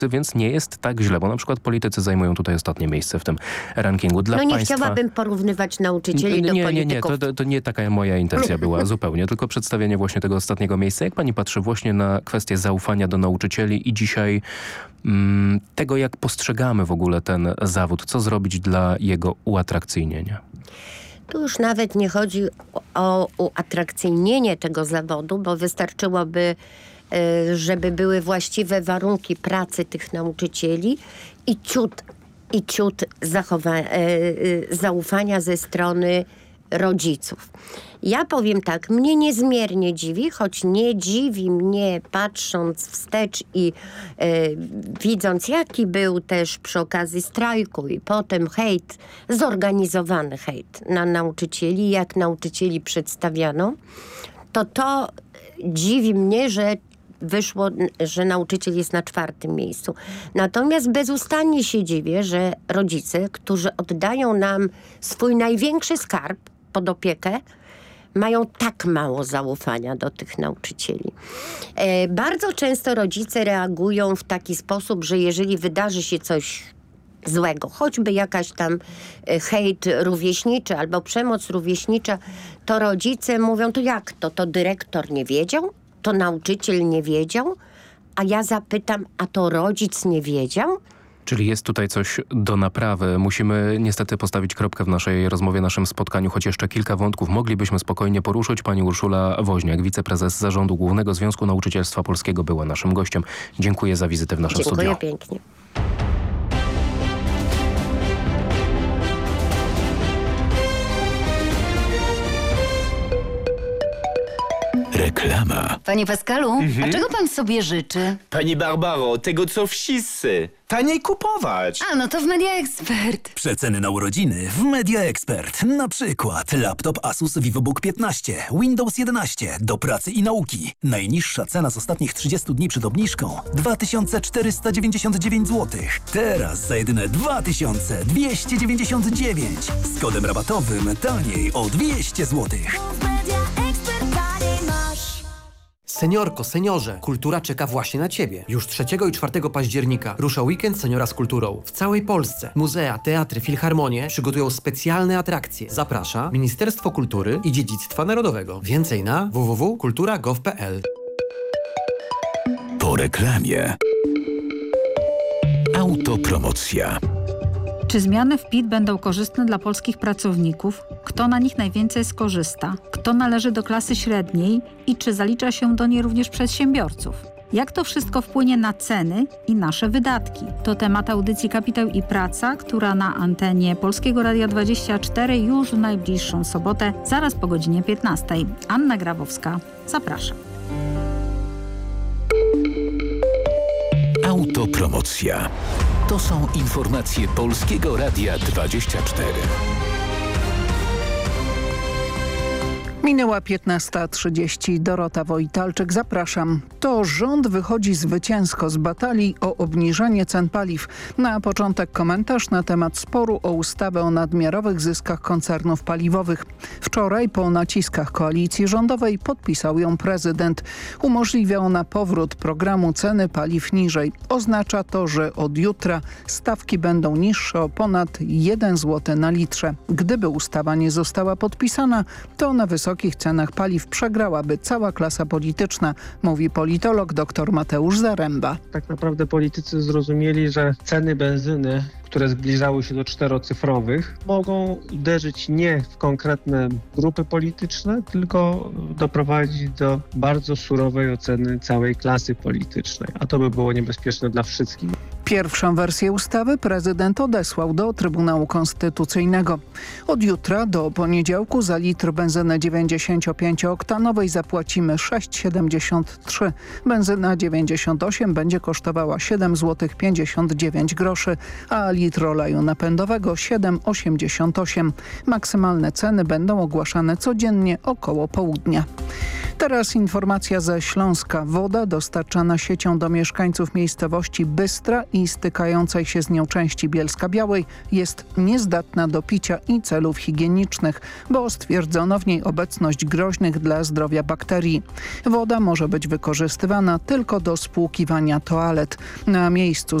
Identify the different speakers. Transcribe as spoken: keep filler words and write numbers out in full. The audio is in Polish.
Speaker 1: więc nie jest tak źle, bo na przykład politycy zajmują tutaj ostatnie miejsce w tym rankingu. Dla
Speaker 2: no nie
Speaker 1: państwa...
Speaker 2: chciałabym porównywać nauczycieli do
Speaker 1: nie,
Speaker 2: polityków.
Speaker 1: Nie, nie, to, to, to nie taka moja intencja była zupełnie, tylko przedstawienie właśnie tego ostatniego miejsca. Jak pani patrzy właśnie na kwestię zaufania do nauczycieli i dzisiaj mm, tego, jak postrzegamy w ogóle ten zawód, co zrobić dla jego uatrakcyjnienia?
Speaker 2: Tu już nawet nie chodzi o uatrakcyjnienie tego zawodu, bo wystarczyłoby, żeby były właściwe warunki pracy tych nauczycieli i ciut, i ciut zachowa- zaufania ze strony rodziców. Ja powiem tak, mnie niezmiernie dziwi, choć nie dziwi mnie patrząc wstecz i e, widząc jaki był też przy okazji strajku i potem hejt, zorganizowany hejt na nauczycieli, jak nauczycieli przedstawiano, to to dziwi mnie, że wyszło, że nauczyciel jest na czwartym miejscu. Natomiast bezustannie się dziwię, że rodzice, którzy oddają nam swój największy skarb pod opiekę, mają tak mało zaufania do tych nauczycieli. E, bardzo często rodzice reagują w taki sposób, że jeżeli wydarzy się coś złego, choćby jakaś tam e, hejt rówieśniczy albo przemoc rówieśnicza, to rodzice mówią, to jak to? To dyrektor nie wiedział? To nauczyciel nie wiedział? A ja zapytam, a to rodzic nie wiedział?
Speaker 1: Czyli jest tutaj coś do naprawy. Musimy niestety postawić kropkę w naszej rozmowie, naszym spotkaniu, choć jeszcze kilka wątków moglibyśmy spokojnie poruszyć. Pani Urszula Woźniak, wiceprezes Zarządu Głównego Związku Nauczycielstwa Polskiego, była naszym gościem. Dziękuję za wizytę w naszym studiu.
Speaker 2: Dziękuję pięknie.
Speaker 3: Reklama.
Speaker 4: Panie Pascalu, mhm. a czego pan sobie życzy?
Speaker 5: Pani Barbaro, tego co wszyscy. Taniej kupować.
Speaker 4: A, no to w Media Expert.
Speaker 3: Przeceny na urodziny w Media Expert. Na przykład laptop Asus VivoBook piętnaście, Windows jedenaście, do pracy i nauki. Najniższa cena z ostatnich trzydziestu dni przed obniżką dwa tysiące czterysta dziewięćdziesiąt dziewięć złotych. Teraz za jedyne dwa tysiące dwieście dziewięćdziesiąt dziewięć. Z kodem rabatowym taniej o dwieście złotych.
Speaker 6: Seniorko, seniorze, kultura czeka właśnie na Ciebie. Już trzeciego i czwartego października rusza weekend Seniora z kulturą. W całej Polsce muzea, teatry, filharmonie przygotują specjalne atrakcje. Zaprasza Ministerstwo Kultury i Dziedzictwa Narodowego. Więcej na w w w kropka kultura kropka gov kropka p l.
Speaker 3: Po reklamie. Autopromocja.
Speaker 7: Czy zmiany w P I T będą korzystne dla polskich pracowników? Kto na nich najwięcej skorzysta? Kto należy do klasy średniej i czy zalicza się do niej również przedsiębiorców? Jak to wszystko wpłynie na ceny i nasze wydatki? To temat audycji Kapitał i Praca, która na antenie Polskiego Radia dwadzieścia cztery już w najbliższą sobotę, zaraz po godzinie piętnastej. Anna Grabowska, zapraszam.
Speaker 3: Autopromocja. To są informacje Polskiego Radia dwadzieścia cztery.
Speaker 8: Minęła piętnasta trzydzieści. Dorota Wojtalczyk, zapraszam. To rząd wychodzi zwycięsko z batalii o obniżanie cen paliw. Na początek komentarz na temat sporu o ustawę o nadmiarowych zyskach koncernów paliwowych. Wczoraj po naciskach koalicji rządowej podpisał ją prezydent. Umożliwia ona powrót programu ceny paliw niżej. Oznacza to, że od jutra stawki będą niższe o ponad jeden złoty na litrze. Gdyby ustawa nie została podpisana, to na wysokich cenach paliw przegrałaby cała klasa polityczna, mówi politolog dr Mateusz Zaręba.
Speaker 9: Tak naprawdę politycy zrozumieli, że ceny benzyny, które zbliżały się do czterocyfrowych, mogą uderzyć nie w konkretne grupy polityczne, tylko doprowadzić do bardzo surowej oceny całej klasy politycznej, a to by było niebezpieczne dla wszystkich.
Speaker 8: Pierwszą wersję ustawy prezydent odesłał do Trybunału Konstytucyjnego. Od jutra do poniedziałku za litr benzyny dziewięćdziesięciopięciooktanowej zapłacimy sześć siedemdziesiąt trzy. Benzyna dziewięćdziesiąt osiem będzie kosztowała siedem złotych pięćdziesiąt dziewięć groszy, a litr oleju napędowego siedem osiemdziesiąt osiem. Maksymalne ceny będą ogłaszane codziennie około południa. Teraz informacja ze Śląska. Woda dostarczana siecią do mieszkańców miejscowości Bystra i stykającej się z nią części Bielska-Białej jest niezdatna do picia i celów higienicznych, bo stwierdzono w niej obecność groźnych dla zdrowia bakterii. Woda może być wykorzystywana tylko do spłukiwania toalet. Na miejscu